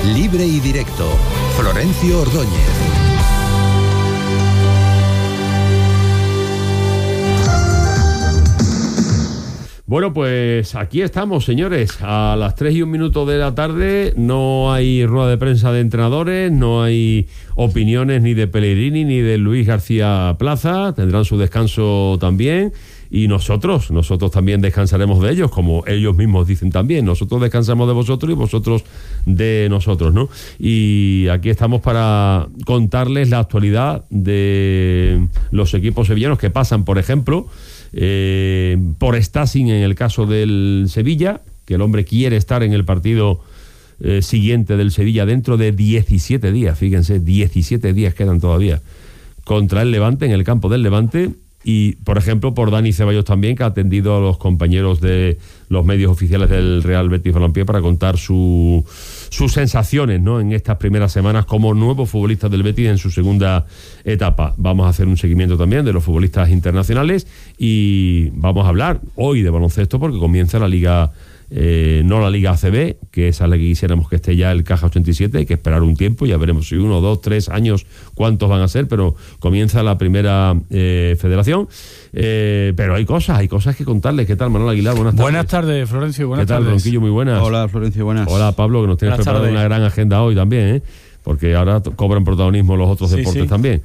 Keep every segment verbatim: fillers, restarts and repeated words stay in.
Libre y directo. Florencio Ordóñez. Bueno, pues aquí estamos, señores. A las tres y un minuto de la tarde no hay rueda de prensa de entrenadores, no hay opiniones ni de Pellegrini ni de Luis García Plaza. Tendrán su descanso también. Y nosotros, nosotros también descansaremos de ellos, como ellos mismos dicen también. Nosotros descansamos de vosotros y vosotros de nosotros, ¿no? Y aquí estamos para contarles la actualidad de los equipos sevillanos que pasan, por ejemplo, eh, por Stasi en el caso del Sevilla, que el hombre quiere estar en el partido eh, siguiente del Sevilla dentro de diecisiete días, fíjense, diecisiete días quedan todavía, contra el Levante, en el campo del Levante. Y, por ejemplo, por Dani Ceballos también, que ha atendido a los compañeros de los medios oficiales del Real Betis Balompié para contar su, sus sensaciones, ¿no?, en estas primeras semanas como nuevo futbolista del Betis en su segunda etapa. Vamos a hacer un seguimiento también de los futbolistas internacionales y vamos a hablar hoy de baloncesto porque comienza la Liga, eh, no la Liga A C B, que es a la que quisiéramos que esté ya el Caja ochenta y siete. Hay que esperar un tiempo, ya veremos si uno, dos, tres años, cuántos van a ser, pero comienza la primera eh, federación. Eh, pero hay cosas, hay cosas que contarles. ¿Qué tal, Manuel Aguilar? Buenas tardes. Buenas tardes, Florencio. Buenas ¿Qué tal, tardes. Ronquillo? Muy buenas. Hola, Florencio, buenas. Hola, Pablo, que nos tienes Buenas preparado tardes. una gran agenda hoy también, ¿eh? Porque ahora t- cobran protagonismo los otros Sí, deportes sí. también.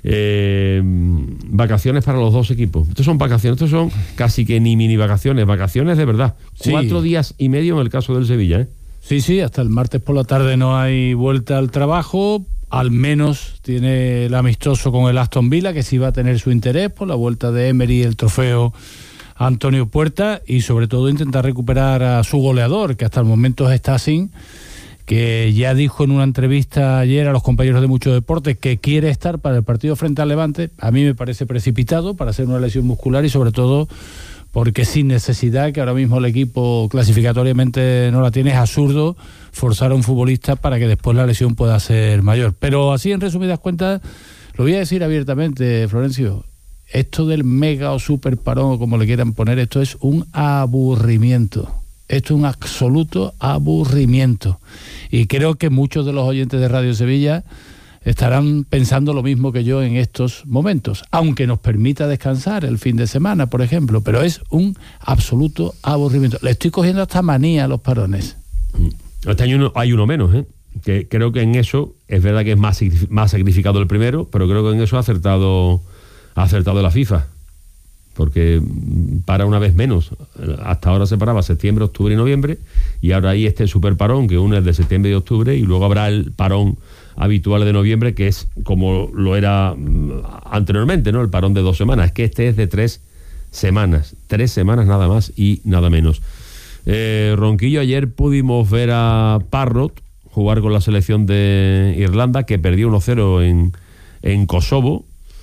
Eh, vacaciones para los dos equipos. Estos son vacaciones, estos son casi que ni mini vacaciones, vacaciones de verdad. Sí. Cuatro días y medio en el caso del Sevilla, ¿eh? Sí, sí, hasta el martes por la tarde no hay vuelta al trabajo. Al menos tiene el amistoso con el Aston Villa, que sí va a tener su interés por la vuelta de Emery, el trofeo Antonio Puerta, y sobre todo intentar recuperar a su goleador, que hasta el momento está sin, que ya dijo en una entrevista ayer a los compañeros de Mucho Deporte que quiere estar para el partido frente al Levante. A mí me parece precipitado para hacer una lesión muscular y sobre todo porque sin necesidad, que ahora mismo el equipo clasificatoriamente no la tiene, es absurdo forzar a un futbolista para que después la lesión pueda ser mayor. Pero así, en resumidas cuentas, lo voy a decir abiertamente, Florencio, esto del mega o super parón, o como le quieran poner, esto es un aburrimiento. Esto es un absoluto aburrimiento. Y creo que muchos de los oyentes de Radio Sevilla estarán pensando lo mismo que yo en estos momentos, aunque nos permita descansar el fin de semana, por ejemplo, pero es un absoluto aburrimiento. Le estoy cogiendo hasta manía a los parones. Este año uno- hay uno menos, ¿eh? Que creo que en eso es verdad que es más, más sacrificado el primero, pero creo que en eso ha acertado, ha acertado la FIFA. Porque para una vez menos. Hasta ahora se paraba septiembre, octubre y noviembre, y ahora hay este super parón que une el de septiembre y octubre, y luego habrá el parón habitual de noviembre, que es como lo era anteriormente, ¿no? El parón de dos semanas. Es que este es de tres semanas, tres semanas nada más y nada menos. Eh, Ronquillo, ayer pudimos ver a Parrott jugar con la selección de Irlanda, que perdió uno cero en, en Kosovo.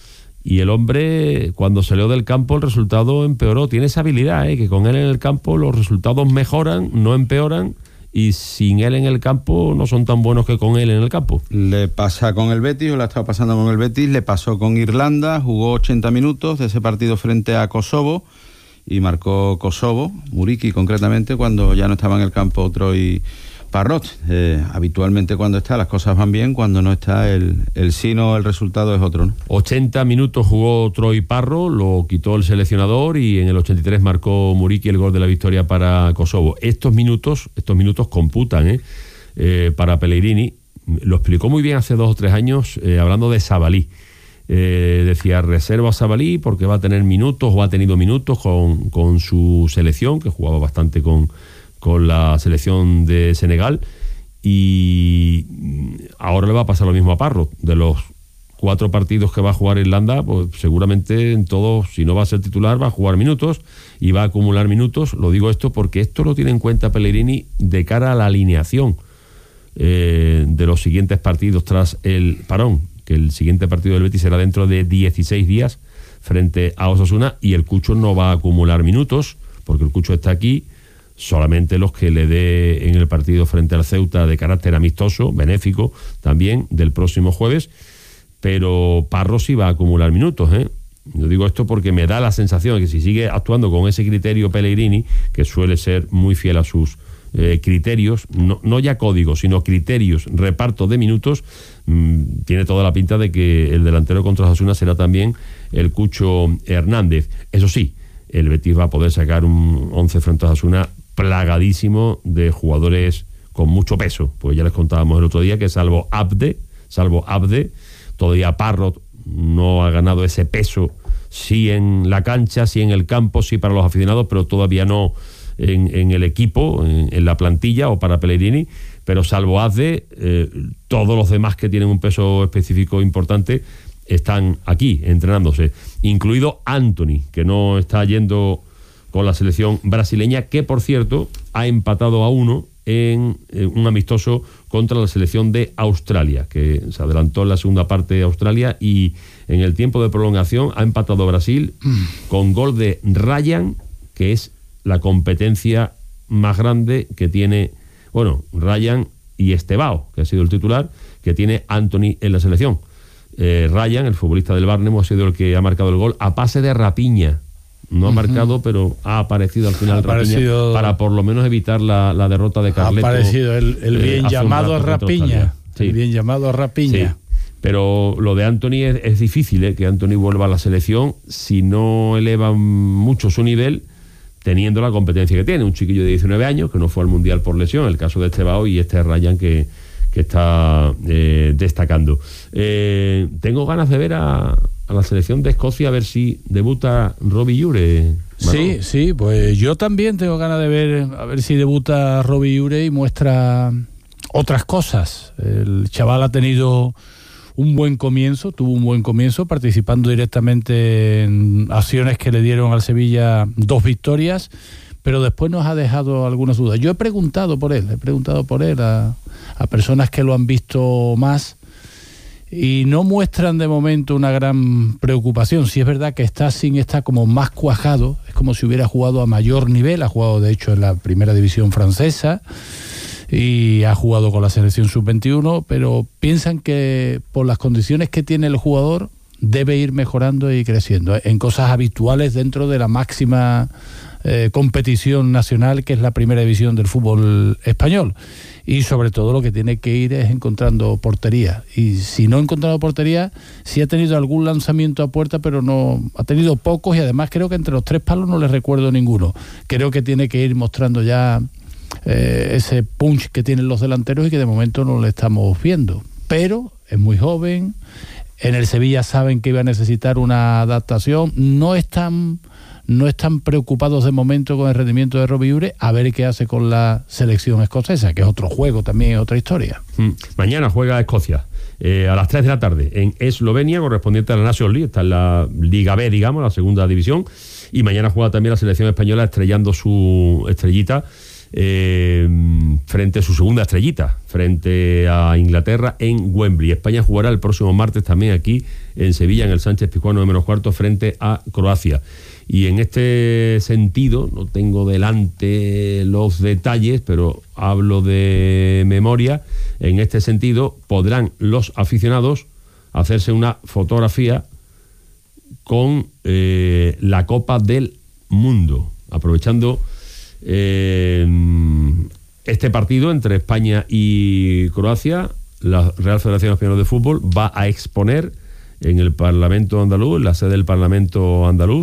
Y el hombre, cuando salió del campo, el resultado empeoró. Tiene esa habilidad, ¿eh? Que con él en el campo los resultados mejoran, no empeoran, y sin él en el campo no son tan buenos que con él en el campo. Le pasa con el Betis, o le ha estado pasando con el Betis, le pasó con Irlanda, jugó ochenta minutos de ese partido frente a Kosovo, y marcó Kosovo, Muriqui concretamente, cuando ya no estaba en el campo Troy Parrott. Eh, habitualmente cuando está las cosas van bien, cuando no está el, el sino, el resultado es otro, ¿no? ochenta minutos jugó Troy Parro, lo quitó el seleccionador, y en el ochenta y tres marcó Muriqui el gol de la victoria para Kosovo. Estos minutos, estos minutos computan, ¿eh? Eh, para Pellegrini. Lo explicó muy bien hace dos o tres años, eh, hablando de Sabalí. Eh, decía, reserva a Sabalí porque va a tener minutos, o ha tenido minutos con, con su selección, que jugaba bastante con con la selección de Senegal, y ahora le va a pasar lo mismo a Parrott. De los cuatro partidos que va a jugar Irlanda, pues seguramente en todos, si no va a ser titular, va a jugar minutos y va a acumular minutos. Lo digo esto porque esto lo tiene en cuenta Pellegrini de cara a la alineación eh, de los siguientes partidos tras el parón, que el siguiente partido del Betis será dentro de dieciséis días frente a Osasuna, y el Cucho no va a acumular minutos porque el Cucho está aquí. Solamente los que le dé en el partido frente al Ceuta de carácter amistoso, benéfico, también del próximo jueves, pero Parro sí va a acumular minutos, ¿eh? Yo digo esto porque me da la sensación de que si sigue actuando con ese criterio Pellegrini, que suele ser muy fiel a sus eh, criterios, no, no ya códigos, sino criterios, reparto de minutos, mmm, tiene toda la pinta de que el delantero contra Osasuna será también el Cucho Hernández. Eso sí, el Betis va a poder sacar un once frente a Osasuna plagadísimo de jugadores con mucho peso, pues ya les contábamos el otro día que salvo Abde, salvo Abde, todavía Parrot no ha ganado ese peso, sí en la cancha, sí en el campo, sí para los aficionados, pero todavía no en, en el equipo, en, en la plantilla o para Pellegrini. Pero salvo Abde, eh, todos los demás que tienen un peso específico importante están aquí entrenándose, incluido Antony, que no está yendo con la selección brasileña, que por cierto ha empatado a uno en eh, un amistoso contra la selección de Australia, que se adelantó en la segunda parte de Australia, y en el tiempo de prolongación ha empatado Brasil mm. con gol de Ryan, que es la competencia más grande que tiene, bueno, Ryan y Estevao, que ha sido el titular, que tiene Antony en la selección. Eh, Ryan, el futbolista del Barnemo, ha sido el que ha marcado el gol a pase de Rapiña. No ha marcado, uh-huh. pero ha aparecido al final Rapiña para por lo menos evitar la, la derrota de Carleto. Ha aparecido el, el bien eh, llamado Rapiña. Sí. El bien llamado Rapiña. Sí. Pero lo de Antony es, es difícil, ¿eh? Que Antony vuelva a la selección si no eleva mucho su nivel, teniendo la competencia que tiene. Un chiquillo de diecinueve años que no fue al Mundial por lesión, el caso de Estevao, y este Ryan que, que está eh, destacando. Eh, tengo ganas de ver a... a la selección de Escocia, a ver si debuta Robbie Ure. Sí, sí, pues yo también tengo ganas de ver a ver si debuta Robbie Ure y muestra otras cosas. El chaval ha tenido un buen comienzo, tuvo un buen comienzo participando directamente en acciones que le dieron al Sevilla dos victorias, pero después nos ha dejado algunas dudas. Yo he preguntado por él, he preguntado por él a, a personas que lo han visto más, y no muestran de momento una gran preocupación. Sí es verdad que está sin está como más cuajado, es como si hubiera jugado a mayor nivel, ha jugado de hecho en la primera división francesa y ha jugado con la selección sub veintiuno, pero piensan que por las condiciones que tiene el jugador debe ir mejorando y creciendo en cosas habituales dentro de la máxima eh, competición nacional, que es la primera división del fútbol español. Y sobre todo lo que tiene que ir es encontrando portería. Y si no ha encontrado portería, sí ha tenido algún lanzamiento a puerta, pero no ha tenido pocos, y además creo que entre los tres palos no les recuerdo ninguno. Creo que tiene que ir mostrando ya eh, ese punch que tienen los delanteros y que de momento no le estamos viendo. Pero es muy joven, en el Sevilla saben que iba a necesitar una adaptación, no están... no están preocupados de momento con el rendimiento de Robbie Ure, a ver qué hace con la selección escocesa, que es otro juego también, es otra historia. Mm. Mañana juega Escocia, eh, a las tres de la tarde, en Eslovenia, correspondiente a la Nations League, está en la Liga B, digamos, la segunda división, y mañana juega también la selección española estrellando su estrellita, eh, frente a su segunda estrellita, frente a Inglaterra en Wembley. España jugará el próximo martes también aquí en Sevilla, en el Sánchez Pizjuán de menos cuarto, frente a Croacia. Y en este sentido, no tengo delante los detalles, pero hablo de memoria, en este sentido podrán los aficionados hacerse una fotografía con eh, la Copa del Mundo, aprovechando eh, este partido entre España y Croacia. La Real Federación Española de Fútbol va a exponer en el Parlamento andaluz, en la sede del Parlamento andaluz,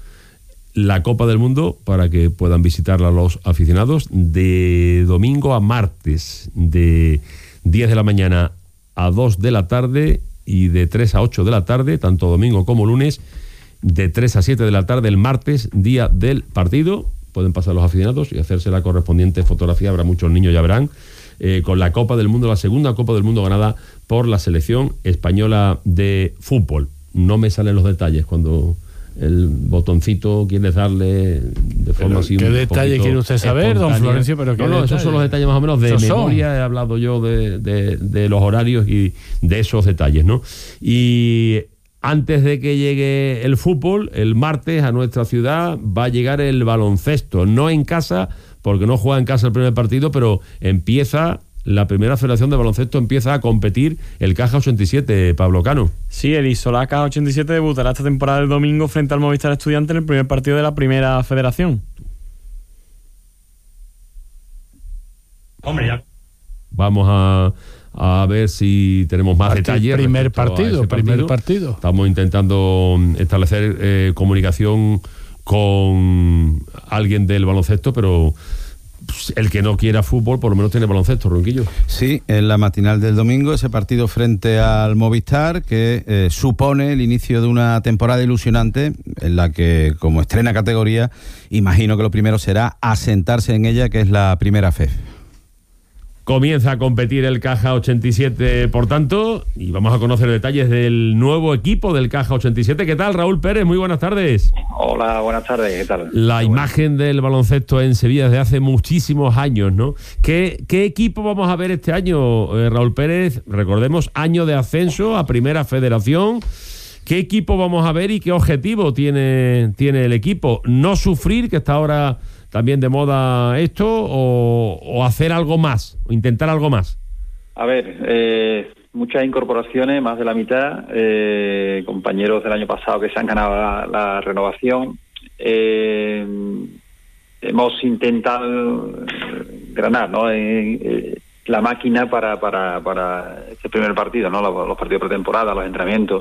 la Copa del Mundo para que puedan visitarla los aficionados de domingo a martes, de diez de la mañana a dos de la tarde y de tres a ocho de la tarde, tanto domingo como lunes, de tres a siete de la tarde el martes, día del partido. Pueden pasar los aficionados y hacerse la correspondiente fotografía, habrá muchos niños, ya verán, eh, con la Copa del Mundo, la segunda Copa del Mundo ganada por la selección española de fútbol. No me salen los detalles cuando el botoncito quieres darle de forma así. ¿Qué detalle quiere usted saber, espontánea. Don Florencio? Pero no, no, esos son los detalles más o menos de memoria. Son? He hablado yo de, de, de los horarios y de esos detalles, ¿no? Y antes de que llegue el fútbol, el martes a nuestra ciudad va a llegar el baloncesto. No en casa, porque no juega en casa el primer partido, pero empieza la primera federación de baloncesto, empieza a competir el Caja ochenta y siete, Pablo Cano. Sí, el Isolá Caja ochenta y siete debutará esta temporada el domingo frente al Movistar Estudiantes en el primer partido de la primera federación. Hombre, ya. Vamos a, a ver si tenemos más Parti- detalles. primer respecto a partido, ese primer partido. Estamos intentando establecer eh, comunicación con alguien del baloncesto, pero pues, el que no quiera fútbol por lo menos tiene baloncesto, Ronquillo. Sí, en la matinal del domingo, ese partido frente al Movistar, que eh, supone el inicio de una temporada ilusionante en la que, como estrena categoría, imagino que lo primero será asentarse en ella, que es la primera F E F. Comienza a competir el Caja ochenta y siete, por tanto, y vamos a conocer detalles del nuevo equipo del Caja ochenta y siete. ¿Qué tal, Raúl Pérez? Muy buenas tardes. Hola, buenas tardes, ¿qué tal? La imagen del baloncesto en Sevilla desde hace muchísimos años, ¿no? ¿Qué, qué equipo vamos a ver este año, eh, Raúl Pérez? Recordemos, año de ascenso a Primera Federación. ¿Qué equipo vamos a ver y qué objetivo tiene, tiene el equipo? ¿No sufrir, que está ahora también de moda esto, o, o hacer algo más, o intentar algo más? A ver, eh, muchas incorporaciones, más de la mitad, eh, compañeros del año pasado que se han ganado la, la renovación. Eh, hemos intentado granar, ¿no? Eh, eh, la máquina para, para, para este primer partido, ¿no? Los, los partidos pretemporada, los entrenamientos.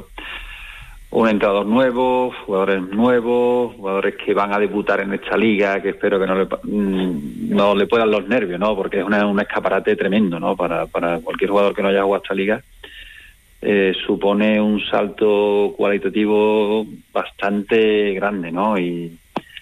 Un entrenador nuevo, jugadores nuevos, jugadores que van a debutar en esta liga, que espero que no le, no le puedan los nervios, ¿no? Porque es una, un escaparate tremendo, ¿no? Para, para cualquier jugador que no haya jugado esta liga. Eh, supone un salto cualitativo bastante grande, ¿no? Y,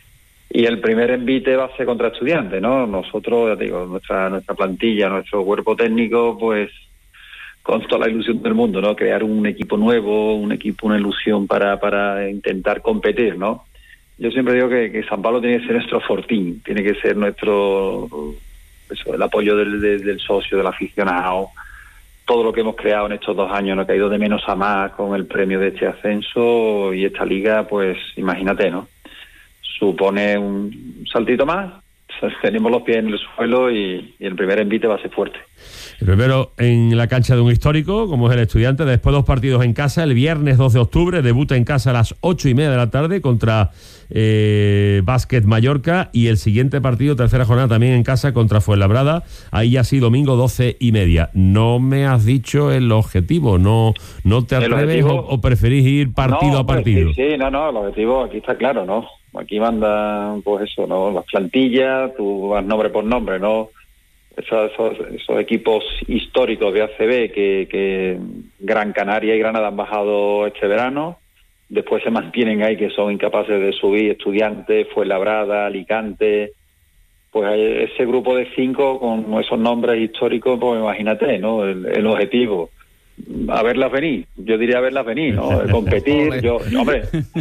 y el primer envite va a ser contra Estudiantes, ¿no? Nosotros, ya te digo, nuestra, nuestra plantilla, nuestro cuerpo técnico, pues con toda la ilusión del mundo, ¿no? Crear un equipo nuevo, un equipo, una ilusión para, para intentar competir, ¿no? Yo siempre digo que, que San Pablo tiene que ser nuestro fortín, tiene que ser nuestro, eso, el apoyo del, del, del socio, del aficionado, todo lo que hemos creado en estos dos años, ¿no? Que ha ido de menos a más con el premio de este ascenso y esta liga, pues imagínate, ¿no? Supone un saltito más, tenemos los pies en el suelo y, y el primer envite va a ser fuerte. El primero en la cancha de un histórico, como es el Estudiante, después dos partidos en casa. El viernes dos de octubre debuta en casa a las ocho y media de la tarde contra eh, Básquet Mallorca, y el siguiente partido, tercera jornada, también en casa contra Fuenlabrada, ahí ya sí domingo doce y media. No me has dicho el objetivo, no, no te atreves o, o preferís ir partido no, a partido. Sí, sí, no, no, el objetivo aquí está claro, ¿no? Aquí mandan, pues eso, ¿no? Las plantillas, tú vas nombre por nombre, ¿no? Esos, esos, esos equipos históricos de A C B que, que Gran Canaria y Granada han bajado este verano, después se mantienen ahí, que son incapaces de subir. Estudiantes, Fuenlabrada, Alicante, pues ese grupo de cinco con esos nombres históricos, pues imagínate, ¿no? El, el objetivo, a verlas venir, yo diría a verlas venir, ¿no? Competir, yo, hombre,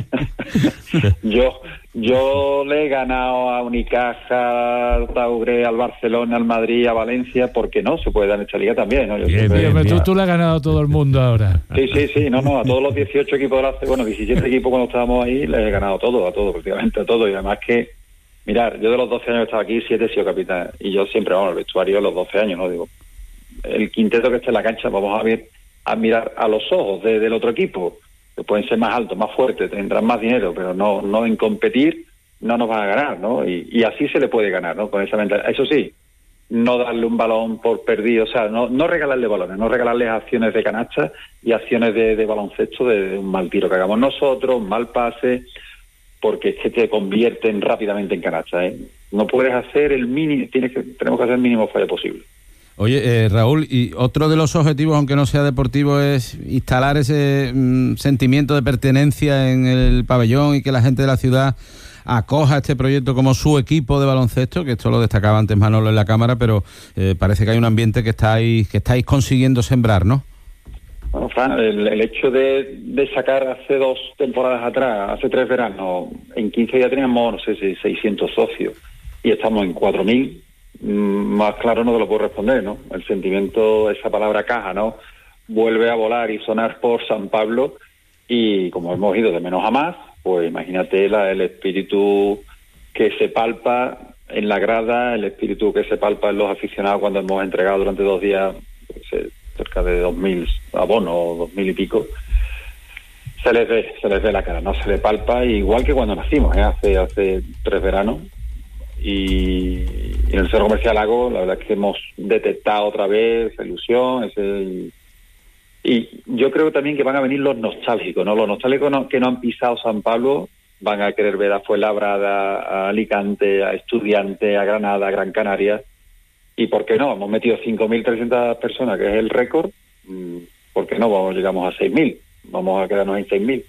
yo yo le he ganado a Unicaja, al Tauré, al Barcelona, al Madrid, a Valencia, porque no se puede dar en esta liga también, ¿no? Yo Bien, siempre... bien, Pero bien. tú, tú le has ganado a todo el mundo ahora. Sí, sí, sí, no, no, a todos los dieciocho equipos de la, bueno, diecisiete equipos cuando estábamos ahí, les he ganado a todos, a todos, prácticamente a todos, y además que, mirar, yo de los doce años que estaba aquí, siete he sido capitán, y yo siempre, vamos, el vestuario de los doce años, ¿no? Digo, el quinteto que esté en la cancha, vamos a ver, a mirar a los ojos de, del otro equipo, que pueden ser más altos, más fuertes, tendrán más dinero, pero no, no en competir, no nos van a ganar, ¿no? Y, y así se le puede ganar, ¿no? Con esa mentalidad. Eso sí, no darle un balón por perdido, o sea, no, no regalarle balones, no regalarles acciones de canasta y acciones de, de baloncesto de, de un mal tiro que hagamos nosotros, un mal pase, porque es que te convierten rápidamente en canasta, ¿eh? No puedes hacer el mínimo, tienes que, tenemos que hacer el mínimo fallo posible. Oye, eh, Raúl, y otro de los objetivos, aunque no sea deportivo, es instalar ese mm, sentimiento de pertenencia en el pabellón y que la gente de la ciudad acoja este proyecto como su equipo de baloncesto, que esto lo destacaba antes Manolo en la cámara, pero eh, parece que hay un ambiente que estáis, que estáis consiguiendo sembrar, ¿no? Bueno, Fran, el, el hecho de, de sacar hace dos temporadas atrás, hace tres veranos, en quince días teníamos, no sé si seiscientos socios, y estamos en cuatro mil. Más claro no te lo puedo responder, ¿no? El sentimiento, esa palabra caja, ¿no? Vuelve a volar y sonar por San Pablo, y como hemos ido de menos a más, pues imagínate la, el espíritu que se palpa en la grada, el espíritu que se palpa en los aficionados cuando hemos entregado durante dos días pues, cerca de dos mil abonos, dos mil y pico. Se les ve, se les ve la cara, ¿no? Se les palpa igual que cuando nacimos, ¿eh? Hace, hace tres veranos. y, y en el Centro Comercial Lago la verdad es que hemos detectado otra vez esa ilusión, ese y, y yo creo también que van a venir los nostálgicos, ¿no? Los nostálgicos no, que no han pisado San Pablo van a querer ver a Fuenlabrada, a Alicante, a Estudiantes, a Granada, a Gran Canaria. Y ¿por qué no? Hemos metido cinco mil trescientas personas, que es el récord. ¿Por qué no? Vamos, llegamos a seis mil. Vamos a quedarnos en seis mil.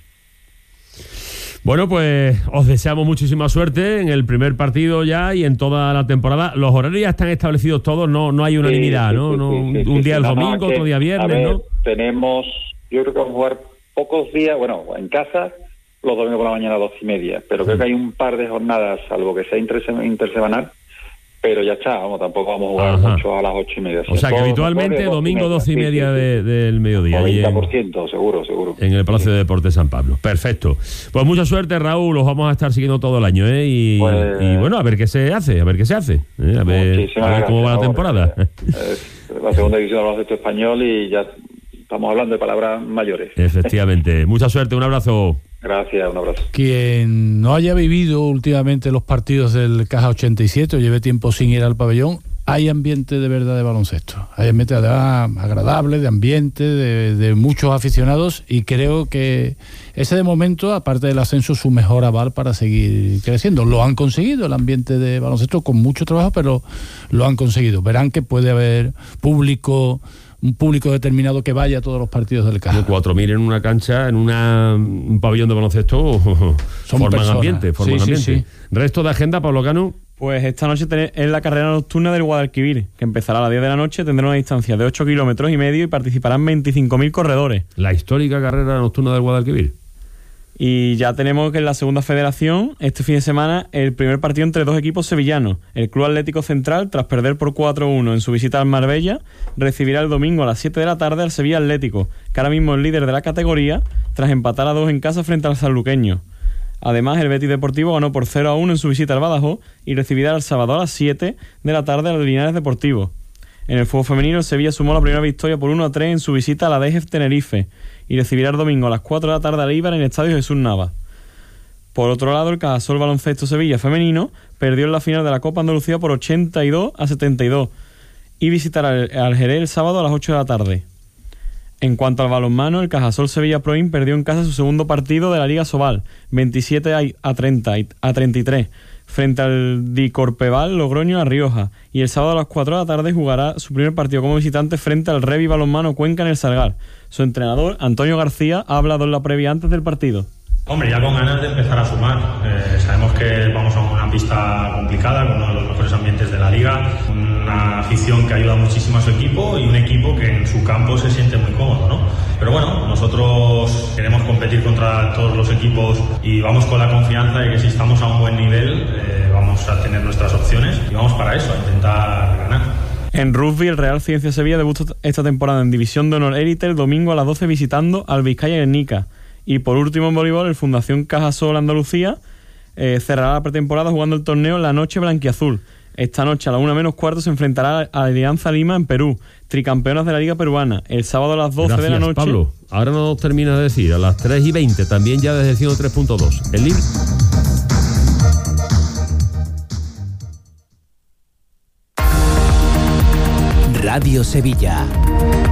Bueno, pues os deseamos muchísima suerte en el primer partido ya y en toda la temporada. Los horarios ya están establecidos todos, no no hay unanimidad, sí, sí, ¿no? Sí, no sí, un sí, día sí, el no, domingo, no, otro que, día viernes, ver, ¿no? Tenemos, yo creo que vamos a jugar pocos días, bueno, en casa, los domingos por la mañana a dos y media, pero creo que hay un par de jornadas, salvo que sea interse- intersemanal, pero ya está, vamos, tampoco vamos a jugar Ajá. mucho a las ocho y media. O sea que habitualmente domingo doce y media de, del mediodía. noventa por ciento, seguro, seguro. En el Palacio sí. de Deportes San Pablo. Perfecto. Pues mucha suerte, Raúl, los vamos a estar siguiendo todo el año, ¿eh? Y, pues, y bueno, a ver qué se hace, a ver qué se hace, ¿eh? A ver, a ver cómo va la temporada. Es la segunda división del baloncesto español y ya estamos hablando de palabras mayores. Efectivamente. Mucha suerte, un abrazo. Gracias, un abrazo. Quien no haya vivido últimamente los partidos del Caja ochenta y siete o lleve tiempo sin ir al pabellón, hay ambiente de verdad de baloncesto. Hay ambiente agradable, de ambiente, de, de muchos aficionados, y creo que ese de momento, aparte del ascenso, es su mejor aval para seguir creciendo. Lo han conseguido, el ambiente de baloncesto, con mucho trabajo, pero lo han conseguido. Verán que puede haber público, un público determinado que vaya a todos los partidos del Caja. cuatro mil en una cancha, en una, un pabellón de baloncesto, Son forman personas. ambiente, forman Sí, sí, ambiente. sí. Resto de agenda, Pablo Cano. Pues esta noche es la carrera nocturna del Guadalquivir, que empezará a las diez de la noche, tendrá una distancia de ocho kilómetros y medio y participarán veinticinco mil corredores. La histórica carrera nocturna del Guadalquivir. Y ya tenemos que en la segunda federación, este fin de semana, el primer partido entre dos equipos sevillanos. El Club Atlético Central, tras perder por cuatro uno en su visita al Marbella, recibirá el domingo a las siete de la tarde al Sevilla Atlético, que ahora mismo es líder de la categoría, tras empatar a dos en casa frente al sanluqueño. Además, el Betis Deportivo ganó por cero a uno en su visita al Badajoz y recibirá el sábado a las siete de la tarde al Linares Deportivo. En el fútbol femenino, el Sevilla sumó la primera victoria por uno a tres en su visita a la D G F Tenerife y recibirá el domingo a las cuatro de la tarde al Eibar en el Estadio Jesús Navas. Por otro lado, el Cajasol Baloncesto Sevilla femenino perdió en la final de la Copa Andalucía por ochenta y dos a setenta y dos y visitará al Jerez el sábado a las ocho de la tarde. En cuanto al balonmano, el Cajasol Sevilla Proin perdió en casa su segundo partido de la Liga Sobal, veintisiete a treinta a treinta y tres, frente al Dicorpeval Logroño La Rioja, y el sábado a las cuatro de la tarde jugará su primer partido como visitante frente al Revi Balonmano Cuenca en el Sargar. Su entrenador, Antonio García, ha hablado en la previa antes del partido. Hombre, ya con ganas de empezar a sumar. Eh, sabemos que vamos a una pista complicada, con uno de los mejores ambientes de la liga, una afición que ayuda muchísimo a su equipo y un equipo que en su campo se siente muy cómodo, ¿no? Pero bueno, nosotros queremos competir contra todos los equipos y vamos con la confianza de que si estamos a un buen nivel eh, vamos a tener nuestras opciones y vamos para eso, a intentar ganar. En rugby, el Real Ciencia Sevilla debuta esta temporada en División de Honor Élite el domingo a las doce visitando al Vizcaya Guernica. Y por último, en voleibol, el Fundación Cajasol Andalucía eh, cerrará la pretemporada jugando el torneo La Noche Blanquiazul. Esta noche a la una menos cuarto se enfrentará a Alianza Lima en Perú, tricampeonas de la Liga Peruana. El sábado a las doce Gracias, de la noche... Pablo. Ahora nos termina de decir, a las tres y veinte, también ya desde ciento tres punto dos. El libro... Radio Sevilla.